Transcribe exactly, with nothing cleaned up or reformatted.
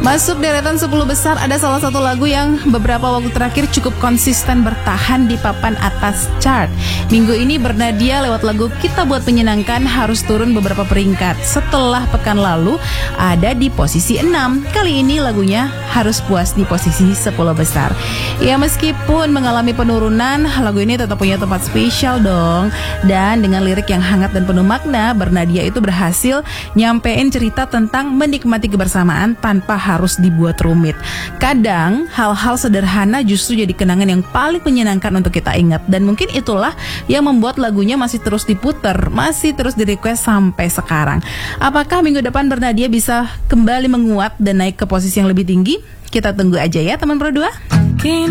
Masuk deretan sepuluh besar, ada salah satu lagu yang beberapa waktu terakhir cukup konsisten bertahan di papan atas chart. Minggu ini Bernadia lewat lagu Kita Buat Menyenangkan harus turun beberapa peringkat. Setelah pekan lalu ada di posisi enam. Kali ini lagunya harus puas di posisi sepuluh besar. Ya, meskipun mengalami penurunan, lagu ini tetap punya tempat spesial dong. Dan dengan lirik yang hangat dan penuh makna, Bernadia itu berhasil nyampein cerita tentang menikmati kebersamaan tanpa harus dibuat rumit. Kadang hal-hal sederhana justru jadi kenangan yang paling menyenangkan untuk kita ingat. Dan mungkin itulah yang membuat lagunya masih terus diputer, masih terus di request sampai sekarang. Apakah minggu depan Bernadia bisa kembali menguat dan naik ke posisi yang lebih tinggi? Kita tunggu aja ya teman berdua.